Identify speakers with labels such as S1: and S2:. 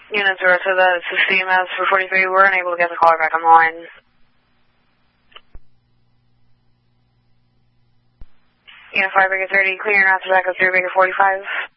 S1: Unit 0 to the CMS for 43, we're unable to get the caller back on the line. Unit 5, Baker 30, clear, not to back up 3, Baker 45.